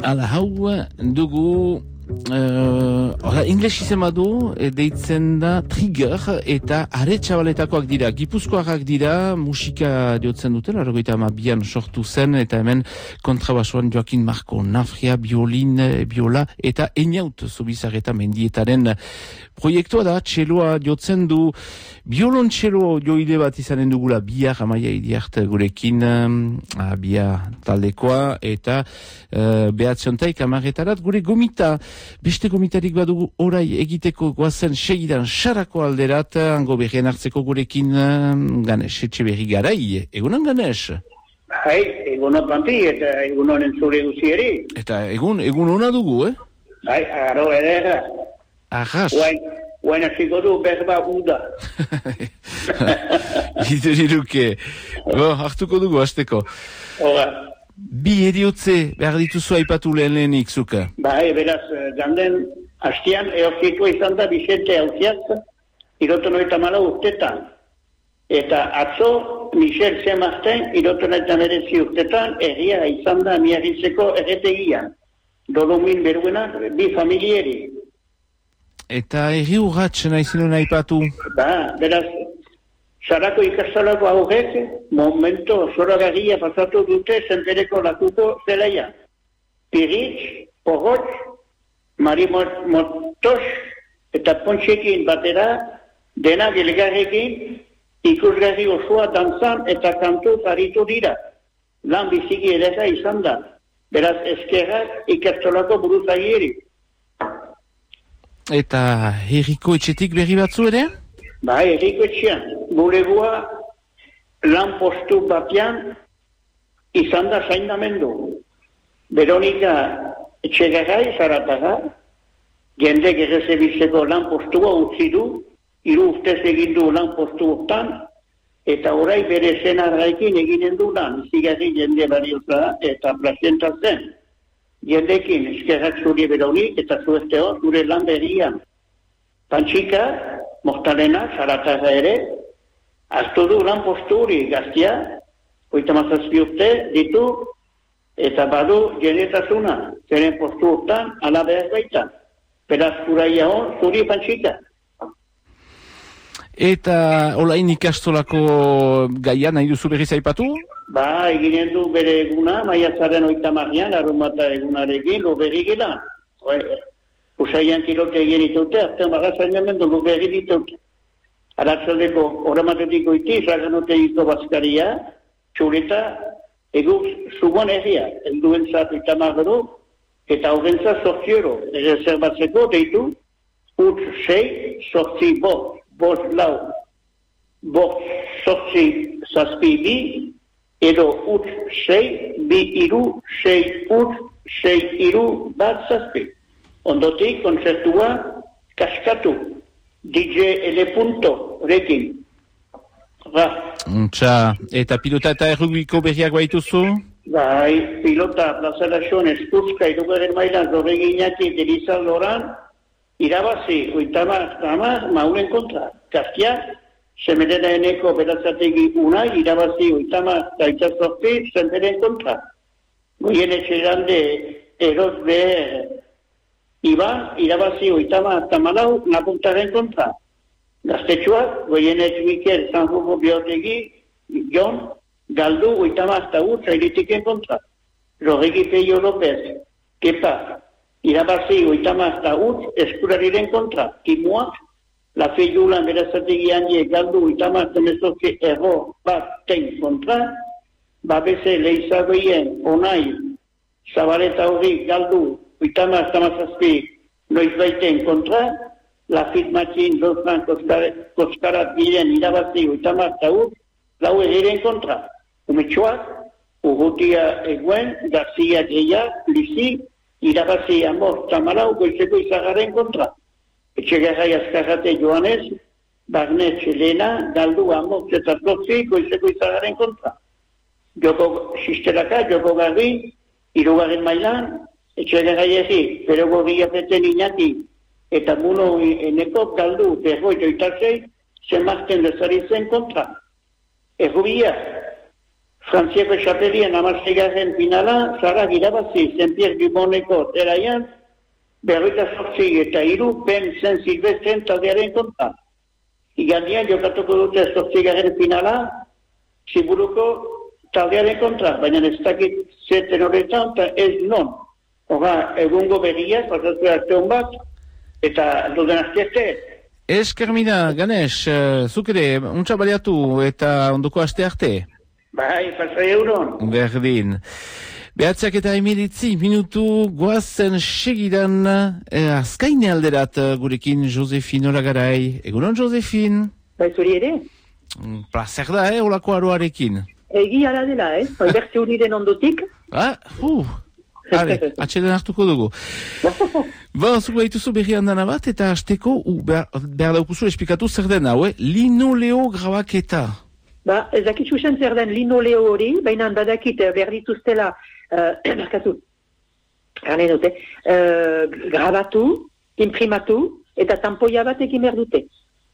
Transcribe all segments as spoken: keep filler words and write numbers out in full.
Hala, hau dugu, uh, ingles izan badu, deitzen da Trigger, eta are txabaletakoak dira, gipuzkoarrak dira, musika diotzen dute, largoita ama bian sortu zen, eta hemen kontrabasoan Joaquin Marco Nafria, biolin, biola, eta Einaut Zubizarreta mendietaren proiektua da, txeloa jotzen du, biolontxelo joide bat izanen dugula bihar Amaia Idiart gurekin, uh, bia taldekoa, eta uh, behatziontaik amarretarat gure gomita. Beste gomitarik badugu orai egiteko goazen segidan sarako alderat, hango berrien hartzeko gurekin uh, Ganes, etxe berri garai. Egunan, Ganes? Hai, egunon panti, eta egunon entzure guzieri. Eta egun, egun ona dugu, eh? Hai, aro ere. Arras. Guain hasiko du berba uda. Iduriruke. Bo, hartuko dugu, hasteko. Hora. Bi eriotze behar dituzu aipatu lehen lehenik, zuka? Bai, beraz, ganden, hastian, eokiko izan da Vicente Auziaz, iroton oita mala urtetan. Eta atzo, Michel Zemazten, iroton oita merezi urtetan, erria izan da miagitzeko erretegian. Dolomin beruena, bi familieri. Eta erri urratx nahi zinuen aipatu? Ba, beraz, sarako ikastolako aurrek, momento zoragarria pasatu dute zentereko lakuko zelaia. Piritz, Porrotx, Mari Motos eta Pontxekin batera, dena gelgarrekin, ikusgarri osoa dantzan eta kantu aritu dira. Lan biziki edera izan da. Beraz, eskerrak ikastolako buruzagieri. Eta herriko etxetik berri batzu ere? Ba, herriko etxean. Bulegoa lan postu batean izan da zaindamendu. Veronika Etxegarai, zarataga, jende gerrezebitzeko lan postua utzi du, hiru ustez egin du lan postu hortan, eta orai bere zenarraikin eginen du lan, zigarri jende bariotza eta plazienta zen. Jendekin eskerrak zuri Veronik eta zuesteo zure lan berrian. Pantxika, Mortalena, zarataga ere, hartu du lan postu hori gaztia, hogeita hamazazpi urte ditu, eta badu jenetasuna, zeren postu urtan, ala behar baita. Beraz, kuraia hor, zuri Pantxika. Eta olain ikastolako gaia nahi duzu berriz aipatu? Ba, eginen du bere eguna, maiatzaren oita marrian, arrumata egunarekin, lo berri gila. Usaian kilote egin ditute, azten bagazan jamen du, lo berri ditute. Aratzaldeko oramatetik oiti, zaganote ito bazkaria, txureta, egu zugon erria, elduentzat oita margero, eta horrentzat sortziero, erreserbatzeko, deitu, ut sei, sortzi bot, bot lau, bot sortzi zazpi bi, edo ut sei, bi iru, sei ut, sei iru, bat zazpi. Ondotik, konzertua, kaskatu, D J L. Rekin. Ba. Txa, eta pilota eta errugiko berriak baituzu? Bai, pilota, Plaza Laxon, Eskutzka, irugaren mailan, Zorreginaki, Derizal Loran, irabazi, oitama, tama, maulen kontra. Kastia, Semerena eneko berazategi unai, irabazi, oitama, gaitzazorti, zenteren kontra. Goien etxerande, eroz beher, Iban, irabazi, oitama, tamalau, napuntaren kontra. Gaztetxuak, goien etxuiker, Sanjurgo Biotegi, Jon, galdu, oitama, hasta ut, zairitiken kontra. Roregi Peio López, Kepa, irabazi, oitama, hasta ut, eskurariren kontra. Kimuak, La Feiulan berazategi handi, galdu, oitama, temezozke, erro, bat, ten kontra. Babese, leizagoien, onai, Zabaleta hori, galdu, oitama, hasta mazazpi, noiz baiten kontra. La Fitmatxin, Lozman, Koskarat, Gilen, irabazi, oitama, hasta ut, lau egeren kontra. Umetxoak, Urrutia eguen, Garzia Geia, Lizi, irabazi Amor, Tamalau, goizeko izagaren kontra. Etxegarrai Azkarrate Joanez, Barnet Lena, Galdu Amor, Zetartotzi, goizeko izagaren kontra. Joko Sistelaka, Joko Garri, Irugaren Mailan, Etxegarrai egi, Perogo Giapeten Iñaki, eta Muno Eneko, Galdu, Berroi Joitarzei, Zemazten Lezaritzen kontra. Errubia, Frantziako Chapelien hamaseigarren finala, Zarrak irabazi, Saint-Pierre du Moneko zeraian, berroita zortzi eta hiru pen zen Silvestren taldearen konta. Igandian jokatuko dute zortzigarren finala, Ziburuko taldearen kontra, baina ez dakit zeten horretan, eta ez non. Hora, egungo berriak, pasatu arte hon bat, eta duden azterte. Eskermina, Ganesh, uh, zuk ere, untsa baliatu eta ondoko aste arte? Bai, pasai euron. Berdin. Behatziak eta emilitzi minutu goazen segidan eh, azkaine alderat gurekin Josefin Oragarai. Egunon, Josefin? Bai, zuri ere? Plazer da, eh, olako aroarekin. Egia da dela, eh? Alberti Uriren ondotik. Ah, uh, are, atxeden hartuko dugu. Ba, zuko behituzu berri handana bat, eta hasteko, uh, behar, behar daukuzu esplikatu zer den hau, eh? Linoleo grabaketa. Ba, ez dakit susen zer den linoleo hori, baina badakit behar dituztela, uh, markatu, gane dute, uh, grabatu, imprimatu, eta tampoia bat egin behar dute.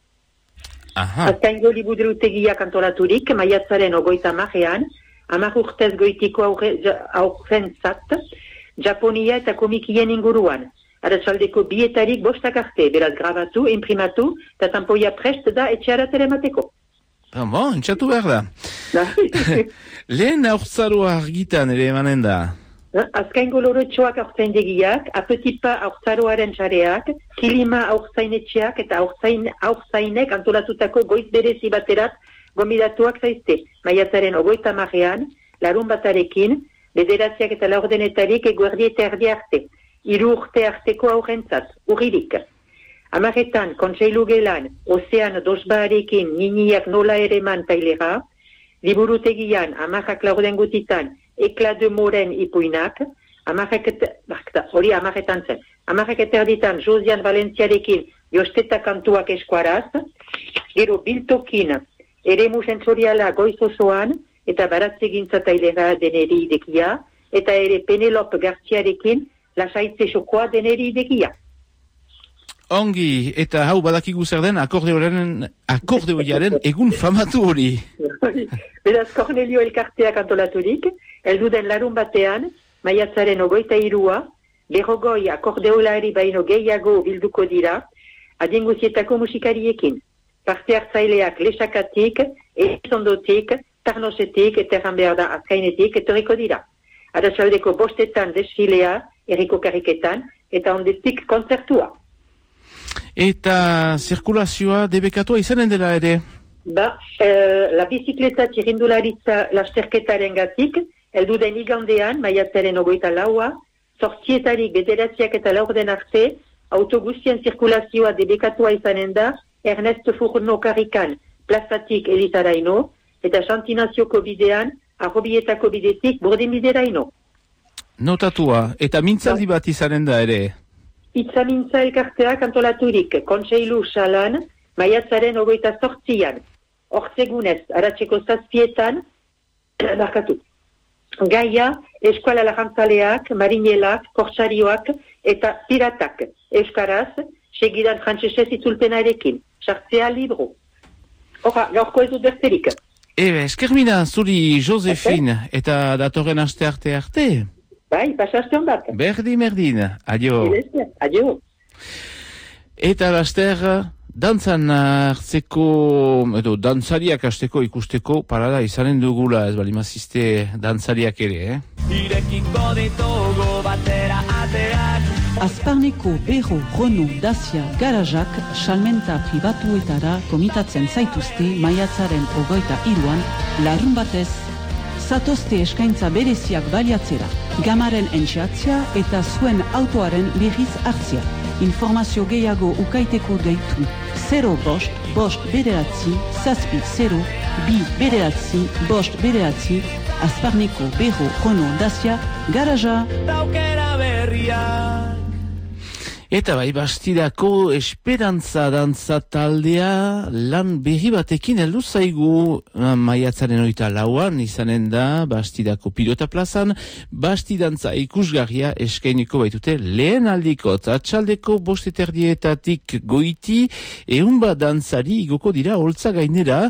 Azkaingo liburutegiak antolaturik, maiatzaren ogoita marrean, hamar urtez goitiko aurren zat, Japonia eta komikien inguruan. Arratsaldeko bietarik bostak arte, beraz grabatu, imprimatu, eta tampoia prest da etxeara telemateko. Ah, bon, entxatu behar da. Lehen aurtzaroa argitan ere emanen da. Azkaingo lorotxoak aurtzaindegiak, apetipa aurtzaroaren txareak, kilima aurtzainetxeak eta aurtzain, aurtzainek antolatutako goiz berezi baterat gomidatuak zaizte. Maiatzaren ogoita marrean, larun batarekin, bederatziak eta laurdenetarik eguerdi eta erdi arte, hiru urte arteko aurrentzat, urririk. Amaretan, kontseilu gelan, ozean dosbaarekin niniak nola ere man tailera, liburutegian, amarrak laurden gutitan, Ekla de Moren ipuinak, hori amaretan zen, amarrak eterditan Josian Valentziarekin josteta kantuak eskuaraz, gero biltokin eremu sentsoriala goiz osoan, eta baratzegintza tailera deneri idekia, eta ere Penelope Garziarekin lasaitze xokoa deneri idekia. Ongi, eta hau badakigu zer den akordeoaren, akordeoiaren egun famatu hori. Beraz, Cornelio elkarteak antolaturik, elduden larun batean, maiatzaren ogoita irua, berrogoi akordeolari baino gehiago bilduko dira, adinguzietako musikariekin. Parte hartzaileak lesakatik, ezondotik, tarnosetik, eta erran behar da azkainetik, etorriko dira. Arratsaldeko bostetan desfilea, erriko kariketan, eta ondetik kontzertua. Eta zirkulazioa debekatua izanen dela ere? Ba, eh, la bizikleta txirindularitza lasterketaren gatik, elduden igandean, maiatzaren ogoita laua, zortzietarik bederatziak eta laurden arte, autoguztien zirkulazioa debekatua izanen da, Ernest Furno Karikan, plazatik elitaraino, eta Santinazioko bidean, arrobietako bidetik burdin bideraino. Notatua, eta mintzaldi bat izanen da ere? Itzamintza elkarteak antolaturik, kontseilu salan, maiatzaren ogoita zortzian, ortsegunez, aratzeko zazpietan, markatu. Gaia, eskuala lajantzaleak, marinelak, korsarioak eta piratak, euskaraz, segidan frantzesez itzulpenarekin, sartzea libro. Hora, gaurko ez dut berterik. Ebe, eskermina, zuri Josefin, okay. Eta datorren aste arte arte? Bai, pasazte hon bat. Berdin, berdin, adio. Adio. Eta laster, dantzan hartzeko, edo dantzariak hasteko ikusteko parada izanen dugula, ez bali mazizte dantzariak ere, eh? Irekiko ditugu batera ateak. Azparneko Berro, Renault, Dacia, Garajak, salmenta pribatuetara komitatzen zaituzte maiatzaren ogoita iruan, larun batez, zatozte eskaintza bereziak baliatzera, gamaren entxeatzea eta zuen autoaren berriz hartzea. Informazio gehiago ukaiteko deitu zero bost, bost bederatzi, zazpi zero, bi bederatzi, bost bederatzi, Azparneko Berro, Renault, Dacia, Garaja. Eta bai, Bastidako Esperantza dantza taldea lan berri batekin heldu zaigu maiatzaren hogeita lauan izanen da Bastidako Pilota plazan Bastidantza ikusgarria eskainiko baitute lehen aldikot atxaldeko bosteterdietatik goiti ehun bat dantzari igoko dira holtza gainera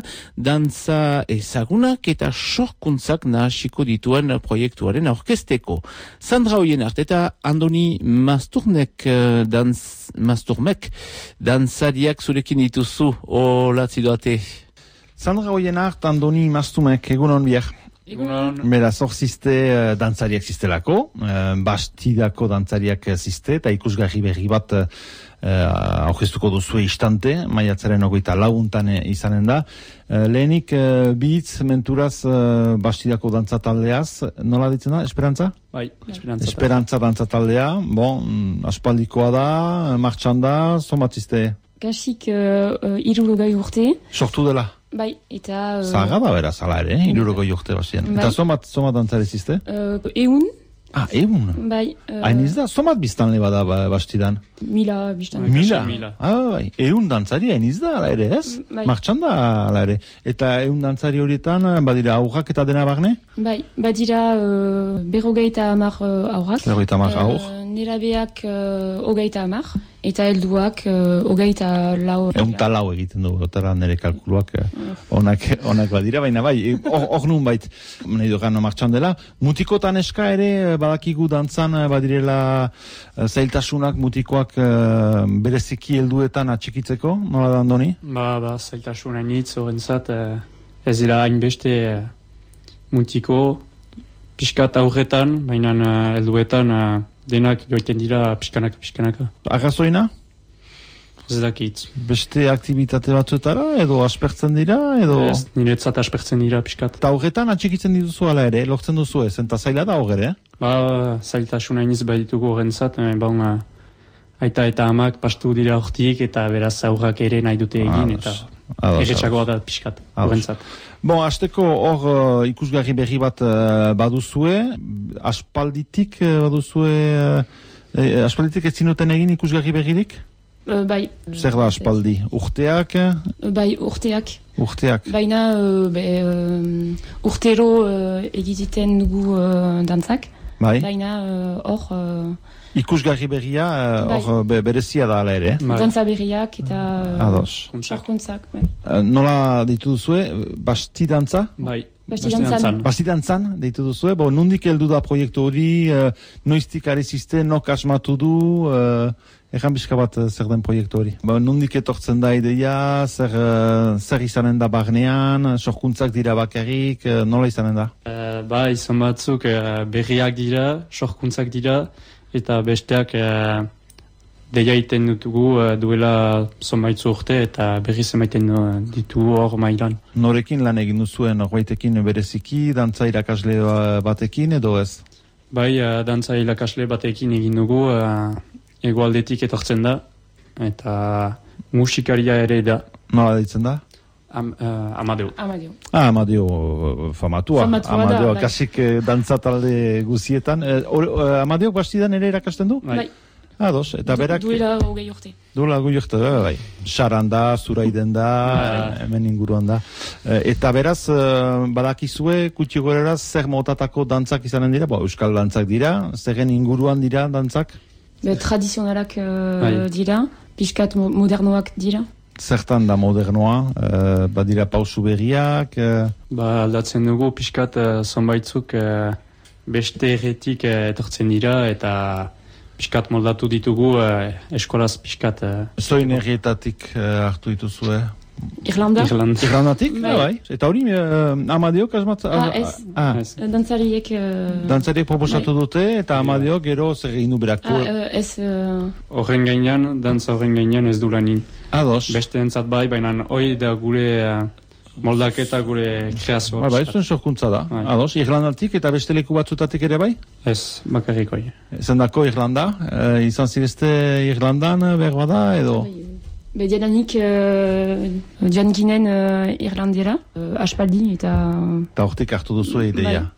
dantza ezagunak eta sorkuntzak nahasiko dituen proiektuaren aurkezteko. Sandra Oienart eta Andoni Masturnek Danz, Masturmek, dantzariak zurekin dituzu, olatzi doate. Sandra Oienart, Andoni Masturmek, egunon bier. Egunon. Beraz, hor ziste uh, dantzariak zistelako, uh, Bastidako dantzariak ziste, eta ikusgarri berri bat uh, aurkeztuko duzue istante, maiatzaren ogoita laguntan izanen da. Uh, lehenik, uh, bihitz menturaz uh, Bastidako dantza taldeaz, nola ditzen da, Esperantza? Bai, Esperantza. Esperantza dantza taldea, bon, aspaldikoa da, martxan da, zomatziste? Kasik uh, uh, irurogai urte. Sortu dela? Bai, eta... Uh, Zaga da beraz, ala ere, irurogoi urte bazien. Bai. Eta zomat, zomat dantzare ziste? Uh, eun. Ah, eun? Bai. Uh, Hain iz da, zomat biztanle bada ba, Bastidan? Mila biztan. Mila? Mila. Ah, bai. Eun dantzari hain iz da, ala ere, ez? Bai. Martxan da, ala ere. Eta eun dantzari horietan, badira aurrak eta dena barne? Bai, badira uh, berrogeita amar uh, aurrak. Berrogeita amar aur. Uh, nerabeak uh, hogeita amar. Eta helduak uh, hogeita lau. Eun talau egiten du, otara nire kalkuluak eh, onak, onak badira, baina bai, hor, hor nun bait, nahi dugano martxan dela. Mutikotan eska ere, badakigu dantzan badirela eh, zailtasunak mutikoak eh, bereziki helduetan atxikitzeko, nola da Andoni? Ba, ba, zailtasun hainitz horrentzat, eh, ez dira hainbeste eh, mutiko, pixkat aurretan, baina eh, helduetan eh, denak joiten dira pixkanaka, pixkanaka. Arrazoina? Ez dakit. Beste aktivitate batzuetara, edo aspertzen dira, edo... Ez, niretzat aspertzen dira pixkat. Eta horretan atxikitzen dituzu ala ere, lortzen duzu ez, eta zaila da horre, eh? Ba, zailtasun hainiz baditugu horrentzat, eh, bon, eh, aita eta amak pastu dira hortik, eta beraz aurrak ere nahi dute egin, Ados. eta erretxagoa da pixkat horrentzat. Bon, hasteko hor uh, ikusgarri berri bat uh, baduzue, aspalditik uh, baduzue, uh, eh, aspalditik ez zinuten egin ikusgarri berririk? Uh, bai. Zer da aspaldi? Urteak? Uh, bai, urteak. Urteak. Baina uh, be, uh, urtero uh, egiten dugu uh, dantzak. Bai. Baina hor... Uh, uh, ikusgarri berria hor uh, be, berezia da ala ere. Bai. Dantza berriak eta... Uh, Ados. Sarkuntzak. Bai. Uh, nola deitu duzue? Bastidantza? Bai. Bastidantzan. Bastidantzan deitu duzue? Bo, nondik heldu da proiektu hori? Uh, noiztik arezizte? Nok asmatu du? Uh, Egan bizka bat uh, zer den proiektu hori? Bo, nondik etortzen da ideia? Zer, uh, zer izanen da barnean? Sorkuntzak dira bakarrik? Uh, nola izanen da? Uh, ba, izan batzuk uh, berriak dira, sorkuntzak dira, eta besteak uh, deia iten dutugu uh, duela zonbaitzu urte eta berri zemaiten uh, ditugu hor mailan. Norekin lan egin duzuen horbaitekin bereziki, dantza irakasle batekin edo ez? Bai, uh, dantza irakasle batekin egin dugu, uh, egoaldetik etortzen da, eta musikaria ere da. Nola ditzen da? Am, uh, Amadeo. Amadeo. Ah, Amadeo uh, famatua. Famatua Amadeo, da, kasik eh, dantza talde guzietan. Eh, or, uh, Amadeo Bastidan ere erakasten du? Bai. Ados, eta Du, berak... duela hogei urte. Duela hogei urte, bai, bai. Saran da, Zuraiden da, Bai. hemen inguruan da. Eh, eta beraz, uh, badakizue, kutsi goreraz, zer motatako dantzak izanen dira? Bo, euskal dantzak dira, zerren inguruan dira dantzak? Be, tradizionalak uh, Bai. dira, pixkat mo- modernoak dira. Zertan da modernoa, uh, badira pausu berriak, uh, Ba, aldatzen dugu pixkat uh, zonbaitzuk uh, beste erretik uh, etortzen dira, eta pixkat moldatu ditugu uh, eskolaz pixkat uh, zoin errietatik uh, hartu dituzue. Irlanda. Irland. Irlandatik? Bai. Bai. Eta hori, uh, Amadeok asmat... Ah, ez. Ah, Ez. Dantzariek... Uh, dantzariek proposatu bai. dute, eta Amadeok gero zer egin du berak. Ah, uh, ez... Uh, Horren gainean, dantza horren gainean ez du lanin. Ados. Beste entzat bai, baina hori da gure uh, moldaketa, gure kreazioa. Bai, bai, zuen sorkuntza da. Bai. Ados, Irlandatik eta beste leku batzutatik ere bai? Ez, bakarrik hori. Zendako Irlanda, eh, izan zirezte Irlandan, behar bada, edo? Be, diadanik uh, joan ginen uh, Irlandiera, uh, aspaldi eta... Eta hortik hartu duzu ideia. Bai.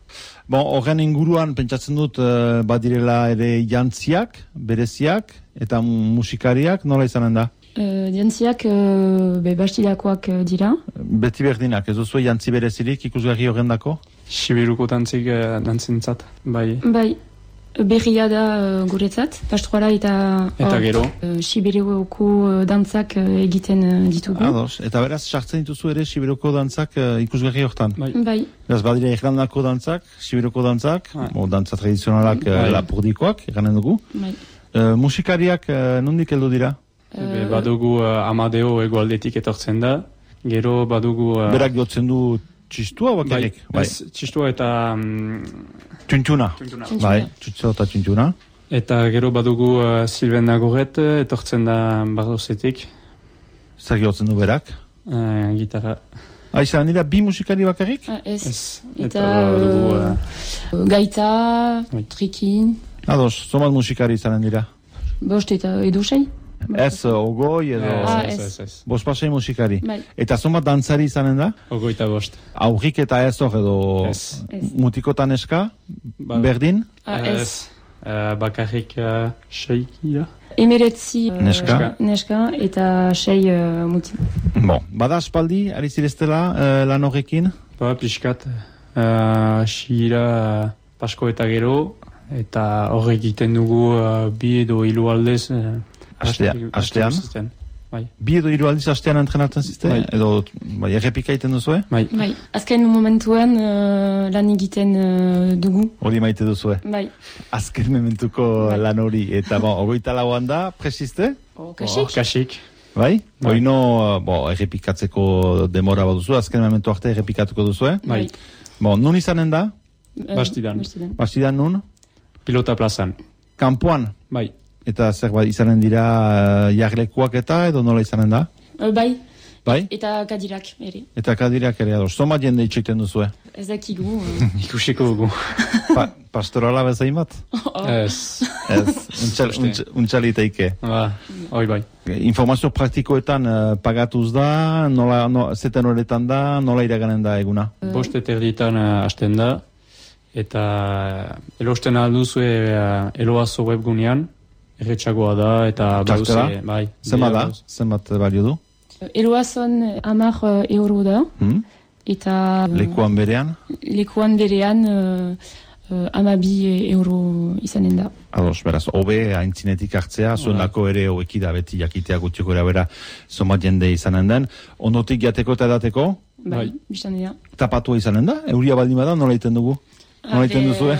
Bon, horren inguruan pentsatzen dut uh, badirela ere jantziak, bereziak, eta musikariak nola izanen da? Uh, jantziak uh, be bastidakoak uh, dira. Beti berdinak, ez duzu jantzi berezirik ikusgarri horren dako? Sibiruko dantzik uh, dantzentzat, bai. Bai, berria da uh, guretzat, pastoala eta... Eta or, gero? Uh, Sibiruko uh, dantzak uh, egiten uh, ditugu. Ados, eta beraz, sartzen dituzu ere Sibiruko dantzak uh, ikusgarri hortan? Bai. Bai. Beraz, badira Irlandako dantzak, Sibiruko dantzak, Bai. bo, dantza tradizionalak uh, Bai. lapurdikoak, eganen dugu. Bai. Uh, musikariak uh, nondik heldu dira? Be, badugu uh, Amadeo egoaldetik etortzen da, gero badugu... Uh, Berak jotzen du txistua bai, bakarrik? Bai. ez, txistua eta... Um, Txuntxuna. Txuntxuna. Bai, txistua eta txuntxuna. Eta gero badugu uh, Silven Nagoret etortzen da Bardozetik, Zer jotzen du berak? uh, gitarra. Aiza, nira bi musikari bakarrik? Ah, ez. Ez, Eta, eta badugu... Uh, gaita, Bai. trikin, Ados, zomat musikari izanen dira? bost eta edu sei. Ez, ogoi edo... Ah, ez, ez. ez, ez. Bost pasei musikari. Bai. Eta zomat dantzari izanen da? Ogoita bost. Aurrik eta ez hor edo... Ez. Ez. Mutikotan eska? Ba- Berdin? Ah, ez. Uh, bakarrik uh, seiki da. Emeretzi uh, Neska. neska eta sei uh, muti. Bon, bada aspaldi, ari zireztela uh, lan horrekin? Ba, pixkat, uh, xira uh, pasko eta gero, eta horrek egiten dugu uh, bi edo hilu aldez. Uh, Astea- aste- astean? astean. Bai, Bi edo hiru aldiz astean entrenatzen zizte? Bai. Edo, bai, errepika egiten duzue? bai. Bai, azken momentuan uh, lan egiten uh, dugu. Hori maite duzue? Bai. Azken mementuko Bai. lan hori. Eta, bon, ogoita lauan da, presiste? Oh, Oh, kasik. kasik. Bai? Bai. Oino, bo, errepikatzeko demora baduzu, azken momentu arte errepikatuko duzue? Bai. Bon, nun izanen da? Uh, Bastidan. Bastidan. Bastidan nun? Pilota plazan. Kanpoan? Bai. Eta zer bai, izanen dira uh, jarlekuak eta, edo nola izanen da? Uh, bai, Bai? eta kadirak ere. Eta kadirak ere ados. Zoma jende itxeiten duzue? Ez dakigu. Uh, Ikusiko dugu. Pa, pastorala bezain bat? oh, Ez. Ez, untxal, untx, untxaliteike. Ba, hoi bai. Informazio praktikoetan uh, pagatuz da, nola, no, zeten horretan da, nola iraganen da eguna? Bost eta erditan uh, hasten da, eta uh, erosten alduzue uh, eloazo webgunean, erretxagoa da, eta Txartela? baduze, bai. Zenbat da? baduze. Zenbat balio du? Eroazon hamar uh, euro da, Hmm? eta uh, Lekuan berean? lekuan berean uh, uh, amabi euro izanen da. Ados, beraz, hobe haintzinetik hartzea, zuenako ere hobeki da beti jakitea gutxiko bera zomat jende izanen den. Ondotik jateko eta edateko, Bai, Bai. biztan dira. tapatua izanen da? Euria baldin bada, nola egiten dugu? Nola egiten duzue?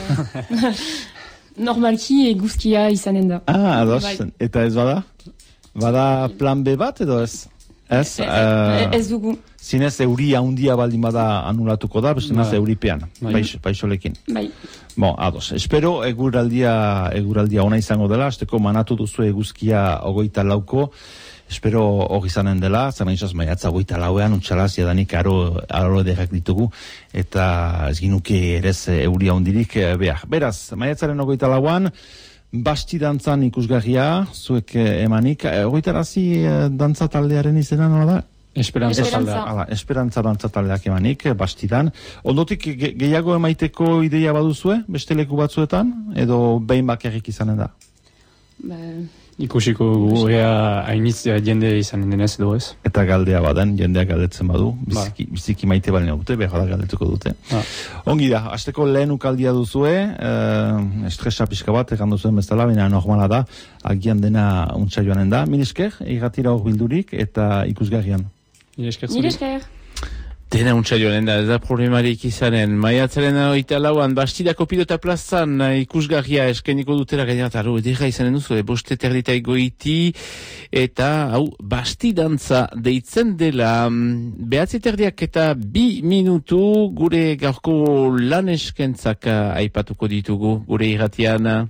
Normalki eguzkia izanen da. Ah, ados, Bai. eta ez bada? Bada plan B bat edo ez? Ez? Ez, eh, ez dugu. Zinez euri handia baldin bada anulatuko da, bestenaz Bai. euripean, Bai. paix, paixolekin. Bai. Bon, ados, espero eguraldia, eguraldia ona izango dela, azteko manatu duzu eguzkia ogoita lauko, espero hori izanen dela, zara izaz maiatza ogoita lauean, utxalaz, jadanik aro, aro ederrak ditugu, eta ez ginuke erez euria hondirik eh, behar. Beraz, maiatzaren ogoita lauan, basti dantzan ikusgarria, zuek eh, emanik, eh, ogoita razi eh, dantza taldearen izena nola da? Esperantza Esperantza. taldea. Hala, esperantza dantza taldeak emanik, eh, bastidan. Ondotik ge gehiago emaiteko ideia baduzue, beste leku batzuetan, edo behin bakarrik izanen da? Ba, Ikusiko dugu, ea hainitz eh, jende izanen denez edo ez. Eta galdea baden, jendeak galdetzen badu, Ba. biziki, biziki maite balen dute, behar da galdetuko dute. Ba. Ongi da, hasteko lehen ukaldia duzue, eh, estresa pixka bat, egan duzuen bezala, baina normala da, agian dena untsa joanen da. Mil esker, irratira hor bildurik, eta ikusgarrian. Nire esker nire zuri. esker. Dena untsa joan da, ez da problemarik izanen. Maiatzaren oita lauan, Bastidako pilota plazan eh, ikusgarria eskeniko dutela gainera, eta hau edera izanen duzu, e, boste terdita egoiti, eta hau Bastidantza deitzen dela. mm, Behatzi terdiak eta bi minutu gure gaurko lan eskentzak eh, aipatuko ditugu, gure irratian.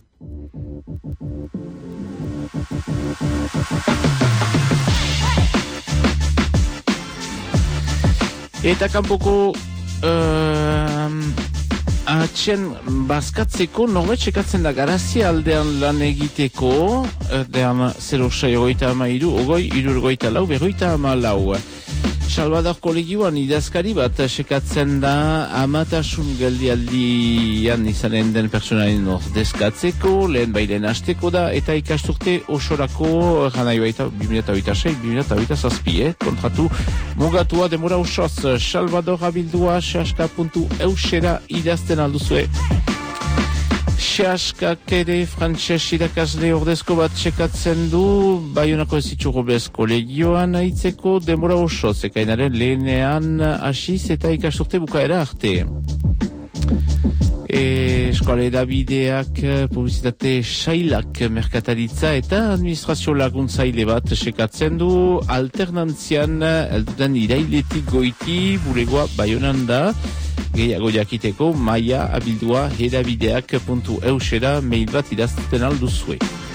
Eta kanpoko uh, atxen bazkatzeko norbait sekatzen da Garazia aldean lan egiteko, aldean zero sei ogoita ama iru, ogoi, iru ogoita lau, berroita ama lau. Salvador kolegioan idazkari bat sekatzen da amatasun geldialdian izanen den pertsonaren ordezkatzeko, lehen bailen hasteko da, eta ikasturte osorako janai baita bi mila hogeita sei bi mila hogeita zazpi, eh? Kontratu mugatua demora osoz. Salvador abildua sehaska puntu eusera idazten alduzue. Sehaskak ere frantses irakasle ordezko bat sekatzen du, Baionako Ezitxu Robles kolegioan aitzeko demora oso, zekainaren lehenean hasiz eta ikasturte bukaera arte. E, Eskola edabideak, publizitate sailak, merkataritza eta administrazio laguntzaile bat sekatzen du, alternantzian elduden irailetik goiti bulegoa Baionan da. Gehiago jakiteko maia abildua hedabideak puntu eusera mail bat idazten alduzue.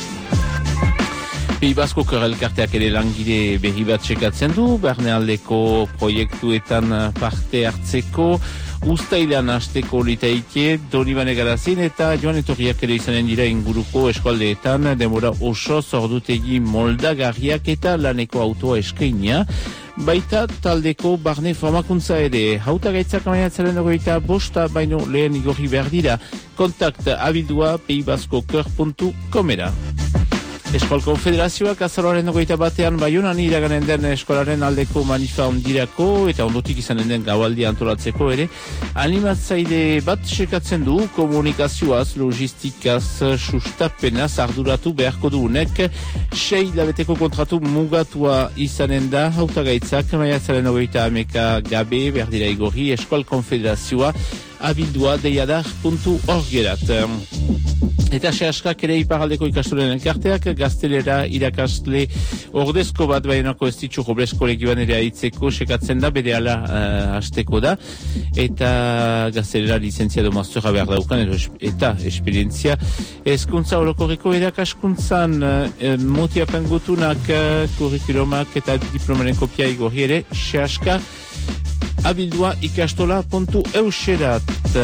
Pays Basko elkarteak ere langile berri bat sekatzen du, barnealdeko proiektuetan parte hartzeko, ustailan hasteko litaike, Donibane Garazin eta joan etorriak ere izanen dira inguruko eskualdeetan, demora oso zordutegi moldagarriak eta laneko autoa eskainia, baita taldeko barne formakuntza ere. Hautagaitzak amaiatzaren ogoita bosta baino lehen igorri behar dira. Kontakt abildua peibaskoker puntu comera. Eskual Konfederazioak azaroaren ogoita batean Baionan iraganen den eskolaren aldeko manifa ondirako eta ondotik izanen den gaualdi antolatzeko ere animatzaile bat sekatzen du, komunikazioaz, logistikaz, sustapenaz arduratu beharko duunek. Sei labeteko kontratu mugatua izanen da, hautagaitzak maiatzaren ogoita ameka gabe berdira igorri Eskual Konfederazioa abildua deiadar puntu orgerat. Eta sehaskak ere iparaldeko ikastolen elkarteak gaztelera irakasle ordezko bat Baionako Ezitxu Robles kolegioan ere aitzeko sekatzen da, bere ala uh, hasteko da, eta gaztelera lizentziado mastura behar daukan eta esperientzia hezkuntza orokorreko erakaskuntzan uh, motiapen gutunak, uh, kurrikulomak eta diplomaren kopia igorri ere sehaska abildua ikastola puntu euserat.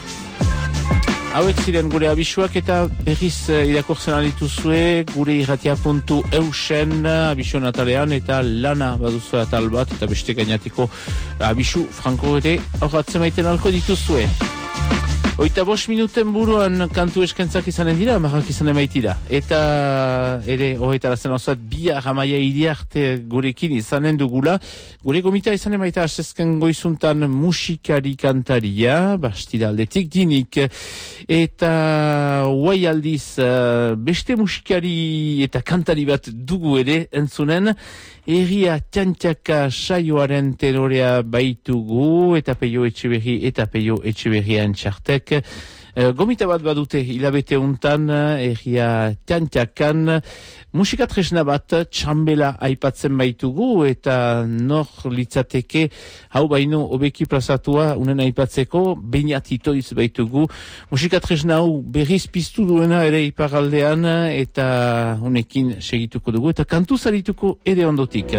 Hauek ziren gure abisuak eta berriz irakurtzen alituzue gure irratia puntu eusen abisu natalean eta lana baduzu atal bat eta beste gainatiko abisu franko ere aurratzen maiten alko dituzue. Oita bost minuten buruan kantu eskentzak izanen dira, marrak izanen maitira. Eta ere horretarazen osat bia jamaia iriarte gurekin izanen dugula. Gure gomita izanen maita asezken goizuntan musikari kantaria, bastida aldetik dinik. Eta guai aldiz beste musikari eta kantari bat dugu ere entzunen. Erria txantxaka saioaren tenorea baitugu eta Peio Etxeberri eta Peio Etxeberrian txartek. E, gomita bat badute hilabete untan erria txantxakan musika tresna bat txambela aipatzen baitugu eta nor litzateke hau baino obeki plazatua unen aipatzeko Beñat Itoiz baitugu. Musika tresna hau berriz piztu duena ere iparaldean eta honekin segituko dugu eta kantu zarituko ere ondotik.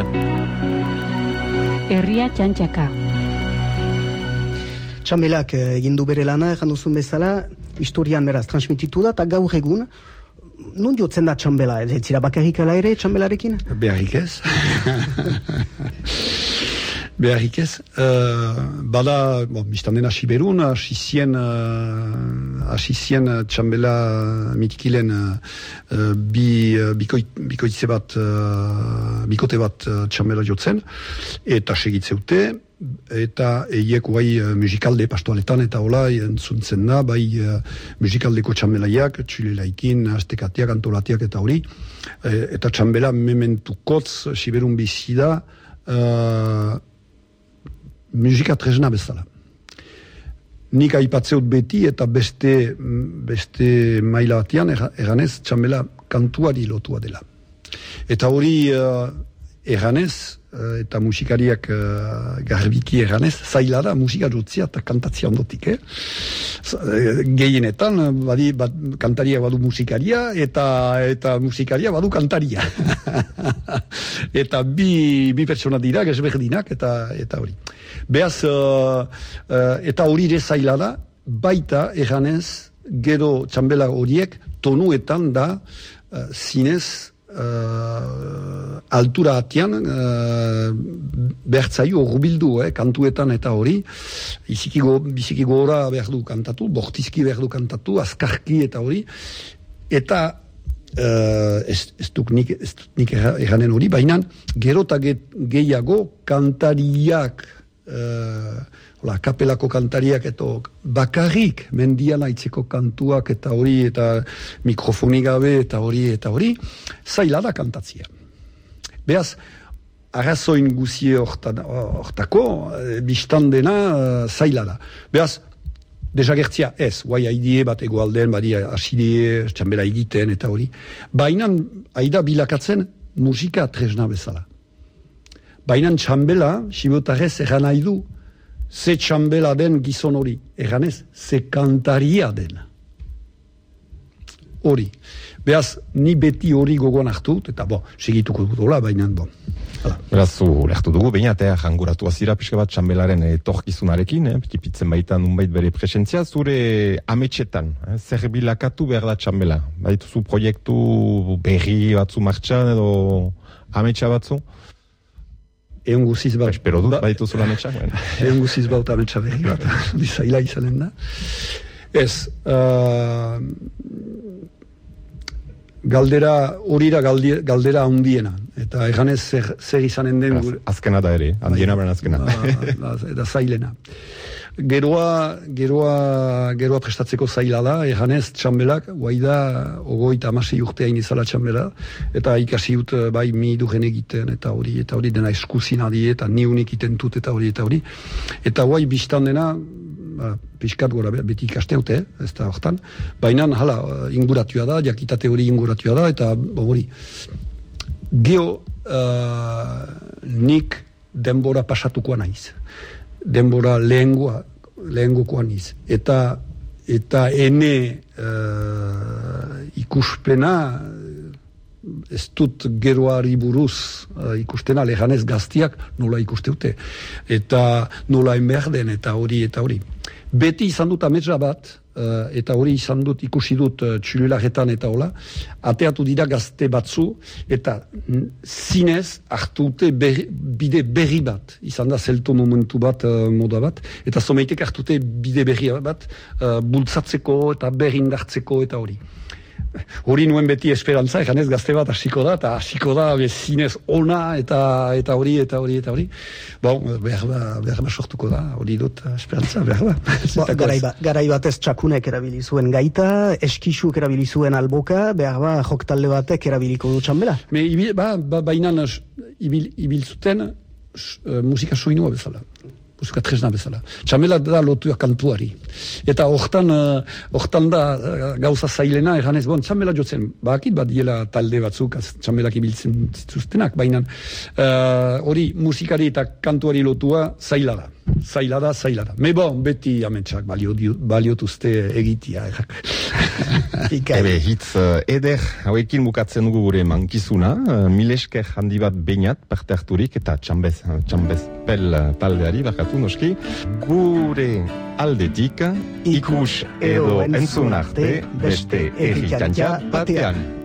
Herria txantxaka. Txambelak egin du bere lana, erran duzun bezala, historian beraz transmititu da, eta gaur egun, nun jotzen da txambela? Ez zira bakarrik ala ere txambelarekin? Beharrik ez. Beharrik ez. Uh, bada, bon, biztan den hasi berun, hasi zien, uh, hasi zien txambela mitikilen uh, bi, uh, bikoi, bikoitze bat, uh, bikote bat uh, txambela jotzen, eta segitzeute, eta eiek guai uh, musikalde pastoaletan eta hola entzuntzen da, bai uh, musikaldeko txambelaiak, txulelaikin, astekatiak, antolatiak eta hori, e, eta txambela mementukotz, siberun bizida, uh, musika tresna bezala. Nik aipatzeut beti eta beste, beste maila batian erganez txambela kantuari lotua dela. Eta hori uh, erganez, eta musikariak uh, garbiki erganez, zaila da musika jotzia eta kantatzia ondotik, eh? Gehienetan, badi, bat, kantaria badu musikaria eta eta musikaria badu kantaria. Eta bi, bi pertsona dira, gezberdinak, eta eta hori. Beaz, uh, uh, eta hori ere zaila da, baita erganez, gero txambela horiek tonuetan da uh, zinez uh, altura atian, uh, behartzaio horbildu, eh, kantuetan eta hori, biziki, go, biziki gora behar du kantatu, bortizki behar du kantatu, azkarki eta hori, eta uh, ez, ez duk nik, ez duk nik erranen hori, baina gero eta gehiago kantariak, uh, Ola, kapelako kantariak eta bakarrik mendian aitzeko kantuak eta hori, eta mikrofonik gabe eta hori, eta hori, zaila da kantatzia. Beaz, arrazoin guzie hortako, biztan dena zaila da. Beaz, desagertzia ez, guai haidie bat egoalden, badi asidie, txambela egiten eta hori. Baina, haida bilakatzen musika tresna bezala. Baina txambela, sibotarrez erran nahi du, ze txambela den gizon hori, erganez, ze kantaria den. Hori. Beaz, ni beti hori gogoan hartu, eta bo, segituko dutola, baina bo. Hala. Beraz, zu lehtu dugu, baina eta janguratu azira pixka bat txambelaren etorkizunarekin, eh, tipitzen baita nunbait bere presentzia, zure ametxetan, eh, zer bilakatu behar da txambela? Baituzu proiektu berri batzu martxan edo ametxa batzu? Egon guziz bat... Espero dut, baitu zula ametxak? Egon guziz bat ametxa berri bat, bizaila izanen da. Ez, uh, galdera, hori da galdera handiena, eta eganez zer, zer izanen den... Az, azkena da ere, handiena beren azkena. Da, da zailena. Geroa, geroa, geroa prestatzeko zaila da, eganez txambelak, guai da, ogoita amasei urteain izala txambela, eta ikasi dut bai mi duren egiten, eta hori, eta hori dena eskuzin adi, eta ni unik iten dut, eta hori, eta hori. Eta guai biztan dena, ba, pixkat gora beti ikaste haute, ez da hortan, baina, hala, inguratua da, jakitate hori inguratua da, eta hori. Geo, uh, nik denbora pasatukoa naiz. Denbora lehengoa, lehengokoa niz. Eta, eta ene uh, ikuspena, ez dut geroari buruz uh, ikustena, lehanez gaztiak nola ikusteute. Eta nola enberden, eta hori, eta hori. Beti izan dut ametsa bat, uh, eta hori izan dut ikusi dut uh, txulelaretan eta hola, ateatu dira gazte batzu, eta zinez hartute berri, bide berri bat, izan da zelto momentu bat, uh, moda bat, eta zomeitek hartute bide berri bat, uh, bultzatzeko eta berrindartzeko eta hori. Hori nuen beti esperantza, eganez gazte bat hasiko da, eta hasiko da bezinez ona, eta eta hori, eta hori, eta hori. Bon, behar ba, behar ba sortuko da, hori dut esperantza, behar ba. Ba, garai, ba, garai batez txakunek erabili zuen gaita, eskixuk erabili zuen alboka, behar ba joktalde batek erabiliko du txambela. Me, ibil, ba, ba, bainan ibil, ibil zuten uh, musika soinua bezala. Musika tresna bezala. Txambela da lotua kantuari. Eta hortan, hortan da gauza zailena, eganez, bon, txambela jotzen, bakit bat diela talde batzuk, txambelak ibiltzen zituztenak, baina hori uh, musikari eta kantuari lotua zaila da. Zaila da, zaila da. Me bon, beti ametsak balio, baliotuzte egitia. Ebe, hitz uh, eder, hauekin bukatzen dugu gure mankizuna, uh, milesker handi bat beinat, parte harturik, eta txambez, txambez pel uh, taldeari, bakatu noski, gure aldetik, ikus edo entzun arte, beste erri kantxa batean.